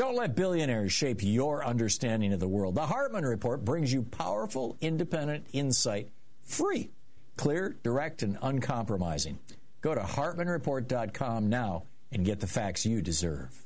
Don't let billionaires shape your understanding of the world. The Hartman Report brings you powerful, independent insight, free, clear, direct, and uncompromising. Go to HartmanReport.com now and get the facts you deserve.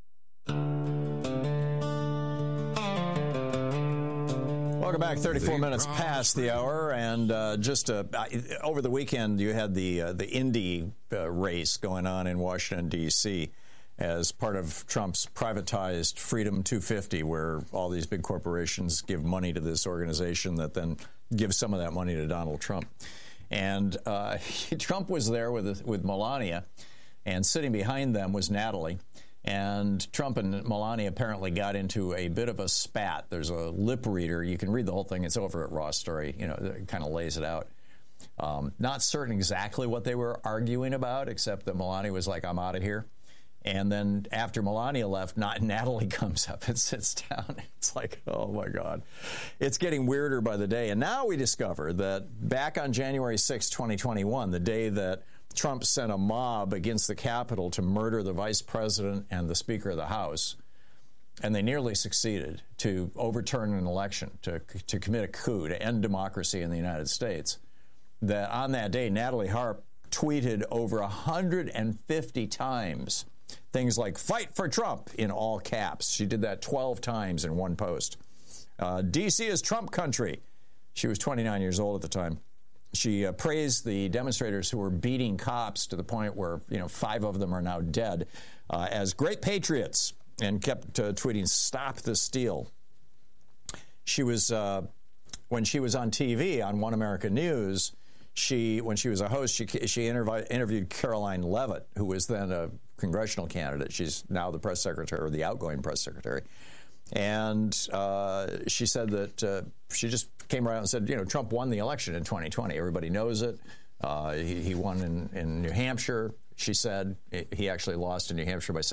Welcome back. 34 minutes past the hour, and over the weekend you had the Indy race going on in Washington, D.C. as part of Trump's privatized Freedom 250, where all these big corporations give money to this organization that then gives some of that money to Donald Trump. And Trump was there with Melania, and sitting behind them was Natalie. And Trump and Melania apparently got into a bit of a spat. There's a lip reader. You can read the whole thing. It's over at Raw Story. You know, it kind of lays it out. Not certain exactly what they were arguing about, except that Melania was like, I'm out of here. And then after Melania left, Natalie comes up and sits down. It's like, oh, my God. It's getting weirder by the day. And now we discover that back on January 6, 2021, the day that Trump sent a mob against the Capitol to murder the vice president and the Speaker of the House, and they nearly succeeded to overturn an election, to commit a coup, to end democracy in the United States, that on that day, Natalie Harp tweeted over 150 times things like, fight for Trump, in all caps. She did that 12 times in one post. D.C. is Trump country. She was 29 years old at the time. She praised the demonstrators who were beating cops to the point where, 5 of them are now dead as great patriots, and kept tweeting, stop the steal. She was, when she was on TV on One American News, when she was a host, she interviewed Caroline Leavitt, who was then a congressional candidate. She's now the press secretary, or the outgoing press secretary. And she said that she just came around and said, Trump won the election in 2020. Everybody knows it. He won in New Hampshire. She said he actually lost in New Hampshire by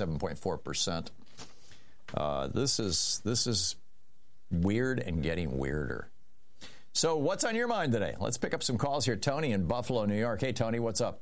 7.4%. This is weird and getting weirder. So what's on your mind today? Let's pick up some calls here. Tony in Buffalo, New York. Hey, Tony, what's up?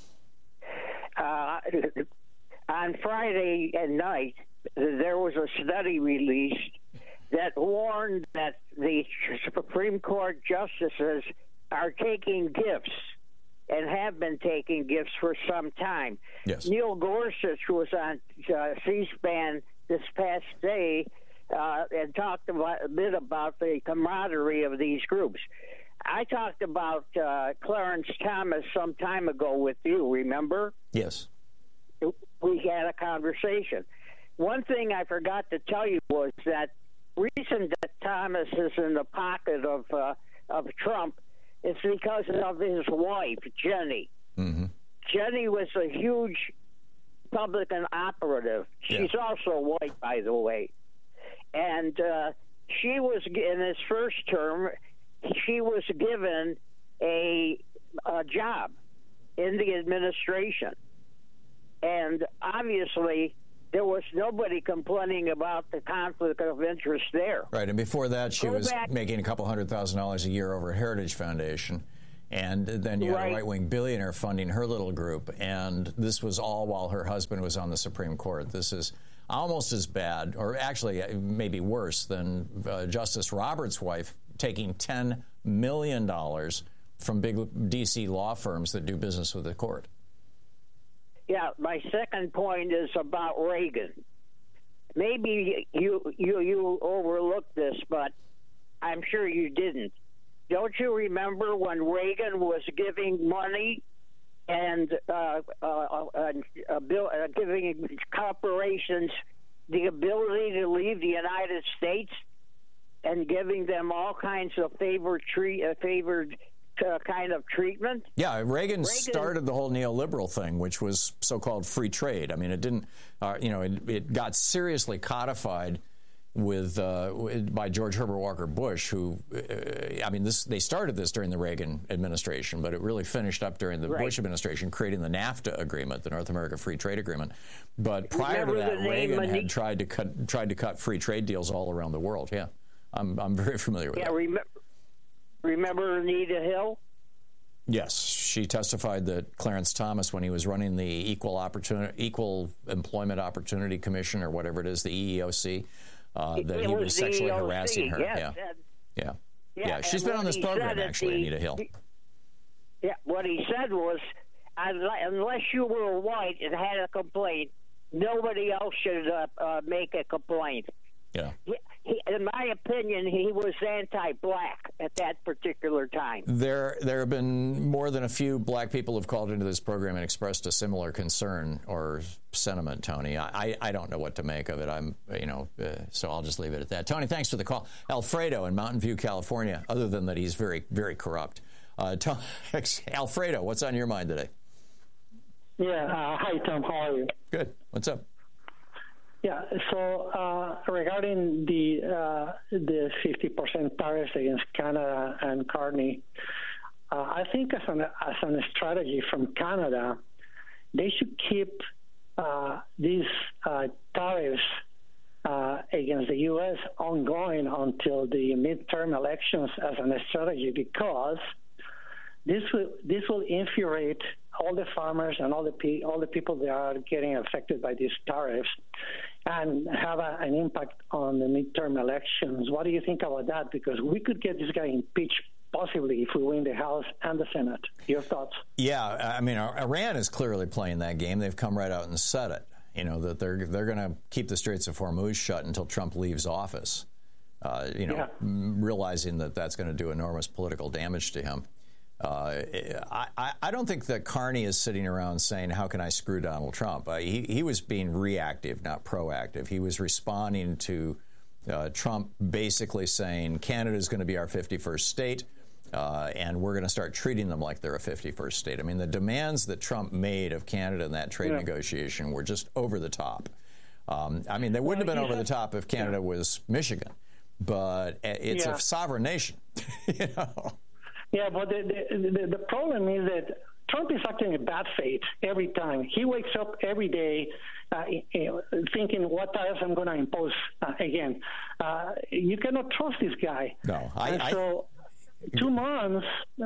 On Friday at night, there was a study released that warned that the Supreme Court justices are taking gifts and have been taking gifts for some time. Yes. Neil Gorsuch was on C-SPAN this past day and talked a bit about the camaraderie of these groups. I talked about Clarence Thomas some time ago with you, remember? Yes. We had a conversation. One thing I forgot to tell you was that reason that Thomas is in the pocket of Trump is because of his wife, Jenny. Mm-hmm. Jenny was a huge Republican operative. She's also white, by the way. And she was, in his first term, she was given a job in the administration. And obviously, there was nobody complaining about the conflict of interest there. Right, and before that, she was making a couple $100,000 a year over Heritage Foundation. And then you had a right-wing billionaire funding her little group. And this was all while her husband was on the Supreme Court. This is almost as bad, or actually maybe worse, than Justice Roberts' wife taking $10 million from big D.C. law firms that do business with the court. Yeah, my second point is about Reagan. Maybe you overlooked this, but I'm sure you didn't. Don't you remember when Reagan was giving money and giving corporations the ability to leave the United States and giving them all kinds of favored kind of treatment? Yeah, Reagan started the whole neoliberal thing, which was so-called free trade. I mean, it didn't, it got seriously codified by George Herbert Walker Bush, who, they started this during the Reagan administration, but it really finished up during the Bush administration, creating the NAFTA agreement, the North America Free Trade Agreement. But prior to that, Reagan had tried to cut free trade deals all around the world. Yeah, I'm very familiar with that. Remember Anita Hill? Yes, she testified that Clarence Thomas, when he was running the Equal Employment Opportunity Commission, or whatever it is, the EEOC, that he was sexually harassing her. Yes. Yeah. She's been on this program, actually, Anita Hill. What he said was, unless you were white and had a complaint, nobody else should make a complaint. Yeah. In my opinion, he was anti-black at that particular time. There have been more than a few black people who've called into this program and expressed a similar concern or sentiment, Tony. I don't know what to make of it. So I'll just leave it at that. Tony, thanks for the call. Alfredo in Mountain View, California, other than that he's very, very corrupt. Alfredo, what's on your mind today? Yeah. Hi, Tom. How are you? Good. What's up? Yeah. So regarding the 50% tariffs against Canada and Carney, I think as a strategy from Canada, they should keep these tariffs against the U.S. ongoing until the midterm elections as a strategy, because this will infuriate all the farmers and all the people that are getting affected by these tariffs, and have an impact on the midterm elections. What do you think about that? Because we could get this guy impeached possibly if we win the House and the Senate. Your thoughts? Yeah, I mean, Iran is clearly playing that game. They've come right out and said it. That they're going to keep the Straits of Hormuz shut until Trump leaves office. Realizing that that's going to do enormous political damage to him. I don't think that Carney is sitting around saying, how can I screw Donald Trump? He was being reactive, not proactive. He was responding to Trump basically saying, Canada is going to be our 51st state, and we're going to start treating them like they're a 51st state. I mean, the demands that Trump made of Canada in that trade negotiation were just over the top. I mean, they wouldn't have been over the top if Canada was Michigan, but it's a sovereign nation, Yeah, but the problem is that Trump is acting in bad faith every time. He wakes up every day thinking, what tariffs I'm going to impose again. You cannot trust this guy. No, so 2 months,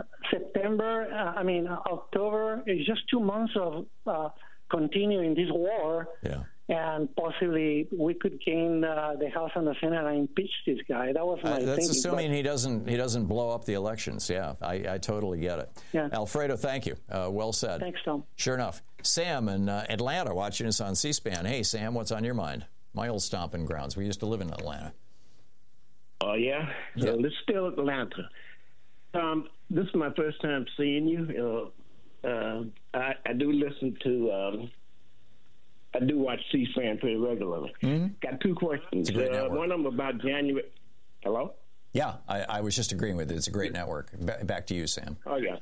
October, is just 2 months of continuing this war. Yeah. And possibly we could gain the House and the Senate and impeach this guy. That was my thinking. That's assuming he doesn't blow up the elections. Yeah, I totally get it. Yeah. Alfredo, thank you. Well said. Thanks, Tom. Sure enough. Sam in Atlanta watching us on C-SPAN. Hey, Sam, what's on your mind? My old stomping grounds. We used to live in Atlanta. Oh, yeah? So this is still Atlanta. This is my first time seeing you. I do listen to... I do watch C-SPAN pretty regularly. Mm-hmm. Got two questions. One of them about January. Hello? Yeah, I was just agreeing with it. It's a great network. Back to you, Sam. Oh, yeah.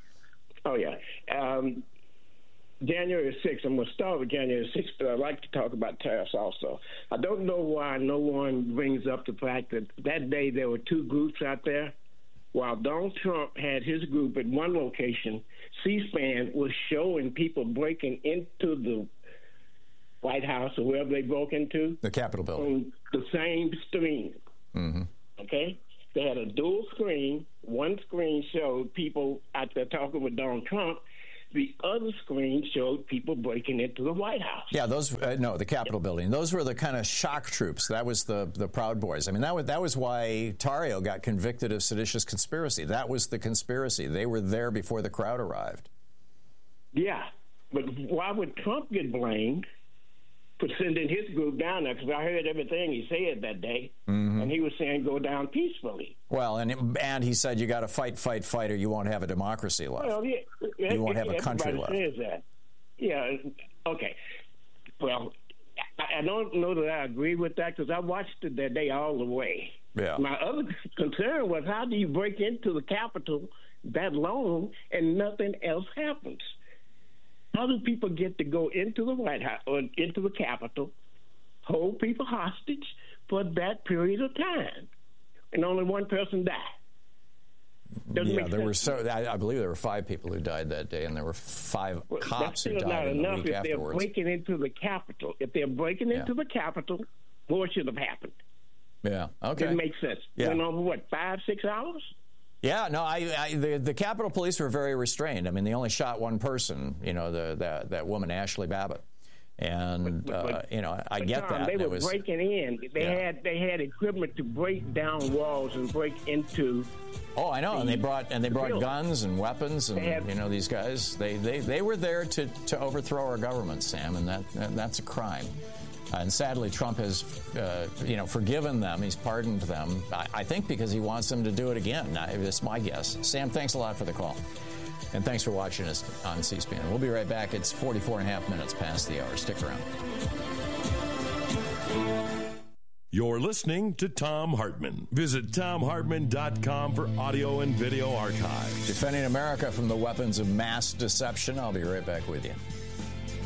January 6th, I'm going to start with January 6th, but I'd like to talk about tariffs also. I don't know why no one brings up the fact that that day there were two groups out there. While Donald Trump had his group at one location, C-SPAN was showing people breaking into the White House or wherever they broke into. The Capitol building. On the same screen. Mm-hmm. Okay? They had a dual screen. One screen showed people out there talking with Donald Trump. The other screen showed people breaking into the White House. Yeah, those, the Capitol building. Those were the kind of shock troops. That was the Proud Boys. I mean, that was why Tarrio got convicted of seditious conspiracy. That was the conspiracy. They were there before the crowd arrived. Yeah, but why would Trump get blamed for sending his group down there? Because I heard everything he said that day, and he was saying go down peacefully. Well, and he said you got to fight, or you won't have a democracy left. Well, you won't have a country left. Says that. Yeah, okay. Well, I don't know that I agree with that because I watched it that day all the way. Yeah. My other concern was, how do you break into the Capitol that long and nothing else happens? How do people get to go into the White House or into the Capitol, hold people hostage for that period of time, and only one person died? I believe there were 5 people who died that day, and there were 5 cops who died in the week afterwards. If they're breaking into the Capitol, into the Capitol, more should have happened. Yeah, okay. Didn't make sense. Yeah. Went on for 5-6 hours? Yeah, no, the Capitol Police were very restrained. I mean, they only shot one person, that woman, Ashley Babbitt. And, I get Tom, that. They were breaking in. They had equipment to break down walls and break into. Oh, I know. And they brought guns and weapons. And, these guys, they were there to overthrow our government, Sam, and that's a crime. And sadly, Trump has, forgiven them. He's pardoned them, I think, because he wants them to do it again. That's my guess. Sam, thanks a lot for the call. And thanks for watching us on C-SPAN. We'll be right back. It's 44 and a half minutes past the hour. Stick around. You're listening to Thom Hartmann. Visit ThomHartmann.com for audio and video archives. Defending America from the weapons of mass deception. I'll be right back with you.